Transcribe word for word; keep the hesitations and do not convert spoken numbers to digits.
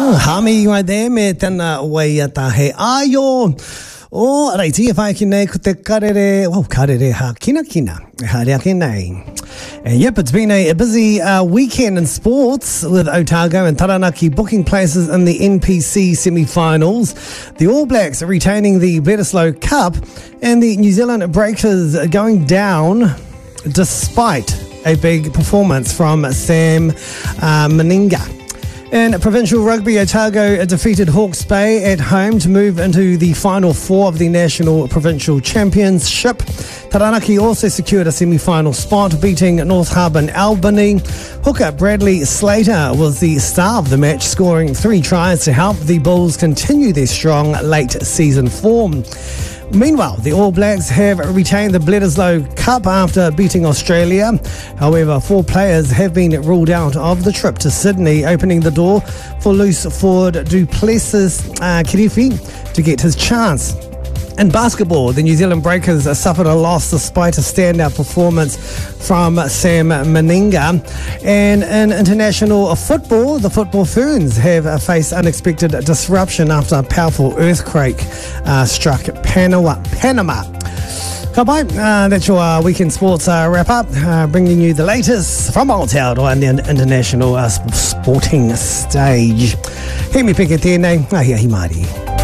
Hami mai there me tana waiata he ayo. O reiti e whai ki nei ko te karere, oh karere ha kina kina, ha rea ki nei. And yep, it's been a, a busy uh, weekend in sports with Otago and Taranaki booking places in the N P C semi-finals. The All Blacks are retaining the Bledisloe Cup and the New Zealand Breakers are going down despite a big performance from Sam uh, Meninga. In provincial rugby, Otago defeated Hawke's Bay at home to move into the final four of the National Provincial Championship. Taranaki also secured a semi-final spot, beating North Harbour and Albany. Hooker Bradley Slater was the star of the match, scoring three tries to help the Bulls continue their strong late season form. Meanwhile, the All Blacks have retained the Bledisloe Cup after beating Australia. However, four players have been ruled out of the trip to Sydney, opening the door for loose forward Du Plessis uh, Kirifi to get his chance. In basketball, the New Zealand Breakers suffered a loss despite a standout performance from Sam Meninga. And in international football, the Football Ferns have faced unexpected disruption after a powerful earthquake uh, struck Panama. Panama. Bye. Uh, that's your uh, weekend sports uh, wrap up, uh, bringing you the latest from Aotearoa and the international uh, sporting stage. He mi peke tēnei, ahi ahi Māori.